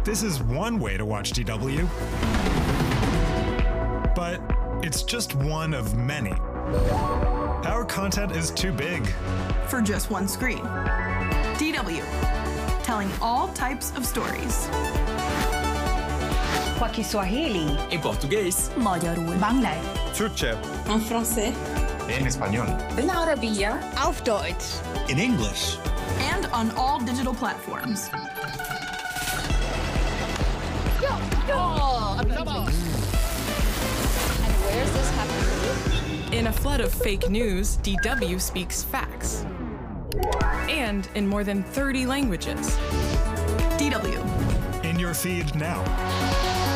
This is one way to watch DW. But it's just one of many. Our content is too big for just one screen. DW, telling all types of stories. Kwa Kiswahili, en portugués, magyarul, bangla, Türkçe, en français, en español, بالعربية, auf Deutsch, in English, and on all digital platforms. And where's this happening? In a flood of fake news, DW speaks facts. And in more than 30 languages. DW. in your feed now.